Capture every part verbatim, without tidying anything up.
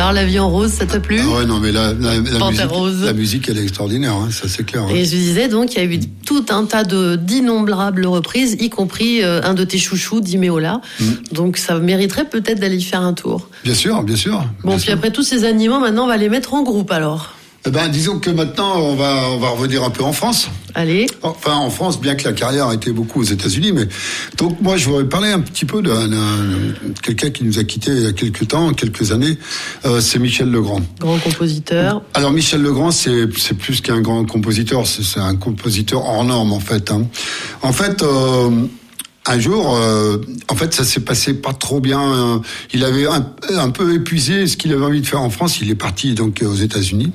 Alors, La vie en rose, ça t'a plu? Ah ouais, non, mais la, la, la, Panthère musique, rose. la musique, elle est extraordinaire, hein, ça c'est clair. Hein. Et je disais donc, il y a eu tout un tas de, d'innombrables reprises, y compris euh, un de tes chouchous, Dimeola. Mm. Donc, ça mériterait peut-être d'aller y faire un tour. Bien sûr, bien sûr. Bon, bien puis sûr. après tous ces animaux, maintenant, on va les mettre en groupe, alors. Eh ben, disons que maintenant, on va, on va revenir un peu en France. Allez. Enfin, en France, bien que la carrière a été beaucoup aux États-Unis, mais donc moi, je voudrais parler un petit peu d'un, d'un quelqu'un qui nous a quittés il y a quelques temps, quelques années. Euh, c'est Michel Legrand. Grand compositeur. Alors Michel Legrand, c'est c'est plus qu'un grand compositeur, c'est, c'est un compositeur hors norme en fait. Hein. En fait. Euh, Un jour, euh, en fait, ça s'est passé pas trop bien. Euh, il avait un, un peu épuisé ce qu'il avait envie de faire en France. Il est parti donc aux États-Unis.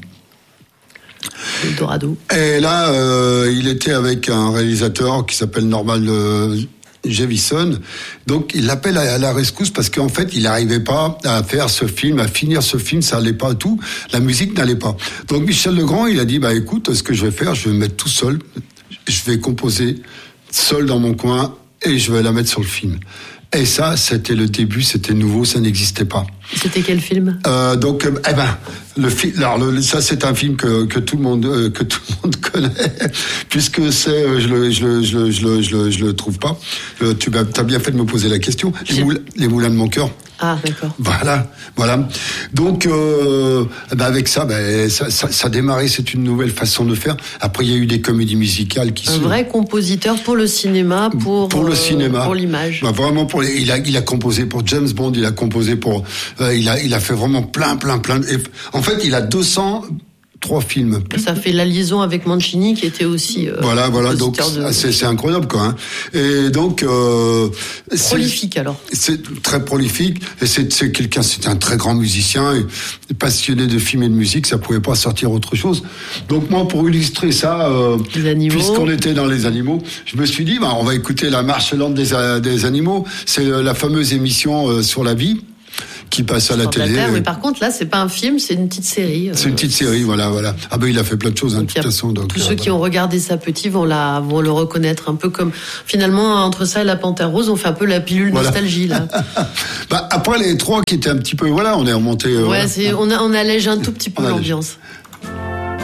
Eldorado. Et là, euh, il était avec un réalisateur qui s'appelle Norman euh, Jevison. Donc, il l'appelle à, à la rescousse parce qu'en fait, il n'arrivait pas à faire ce film, à finir ce film. Ça allait pas tout. La musique n'allait pas. Donc, Michel Legrand, il a dit, bah écoute, ce que je vais faire, je vais me mettre tout seul. Je vais composer seul dans mon coin. Et je vais la mettre sur le film. Et ça, c'était le début, c'était nouveau, ça n'existait pas. C'était quel film ? euh, Donc, euh, eh ben, le film. Alors, le, ça, c'est un film que que tout le monde euh, que tout le monde connaît, puisque c'est, euh, je le je le je le je le je le, je le trouve pas. Euh, tu as bien fait de me poser la question. Les, moul, les moulins de mon cœur. Ah, d'accord. Voilà, voilà. Donc, euh, ben avec ça, ben ça, ça, ça a démarré. C'est une nouvelle façon de faire. Après, il y a eu des comédies musicales qui un sont... vrai compositeur pour le cinéma, pour pour le euh, cinéma, pour l'image. Ben vraiment pour les, il a il a composé pour James Bond, il a composé pour, euh, il a il a fait vraiment plein plein plein. Et en fait, il a deux cent trois films. Ça fait la liaison avec Mancini qui était aussi euh, voilà voilà donc de... c'est c'est incroyable quoi hein. Et donc euh, prolifique c'est, alors c'est très prolifique et c'est c'est quelqu'un c'est un très grand musicien et passionné de film et de musique, ça pouvait pas sortir autre chose. Donc moi pour illustrer ça euh, puisqu'on était dans les animaux, je me suis dit bah on va écouter la marche lente des des animaux, c'est la fameuse émission euh, sur la vie qui passe à la télé. Terre, mais par contre, là, c'est pas un film, c'est une petite série. C'est une petite série, voilà, voilà. Ah ben, il a fait plein de choses, hein, de toute façon. Donc, tous euh, ceux voilà. qui ont regardé ça petit vont la, vont le reconnaître un peu comme, finalement, entre ça et la Panthère rose, on fait un peu la pilule voilà. nostalgie, là. Bah, après, les trois qui étaient un petit peu, voilà, on est remonté. Euh, ouais, voilà. c'est, on a, on allège un tout petit peu l'ambiance.